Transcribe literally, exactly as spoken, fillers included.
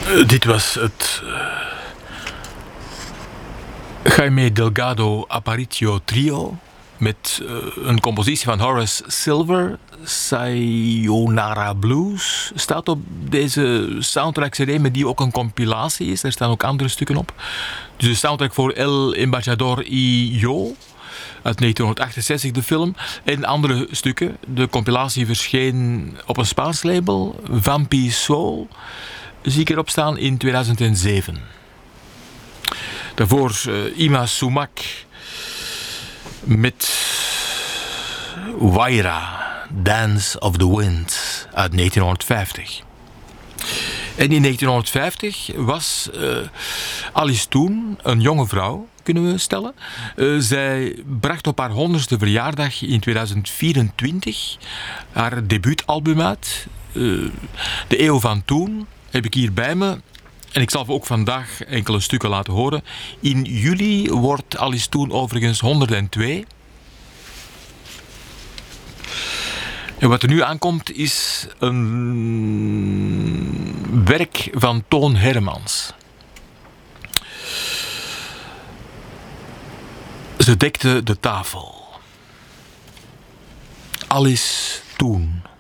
Uh, dit was het uh, Jaime Delgado Aparicio trio met uh, een compositie van Horace Silver. Sayonara Blues staat op deze soundtrack C D, met die ook een compilatie is. Er staan ook andere stukken op. Dus de soundtrack voor El Embajador y Yo uit negentienhonderdachtenzestig, de film. En andere stukken. De compilatie verscheen op een Spaans label, Vampi Soul, zie ik erop staan, in tweeduizend zeven. Daarvoor uh, Ima Sumac met Waira, Dance of the Wind uit negentienhonderdvijftig. En in negentienhonderdvijftig was uh, Alice Toon een jonge vrouw, kunnen we stellen. Uh, zij bracht op haar honderdste verjaardag in tweeduizend vierentwintig haar debuutalbum uit. Uh, De Eeuw van Toen heb ik hier bij me. En ik zal ook vandaag enkele stukken laten horen. In juli wordt Alice Toon overigens honderdtwee. En wat er nu aankomt is een werk van Toon Hermans. Ze dekte de tafel. Alice Toon.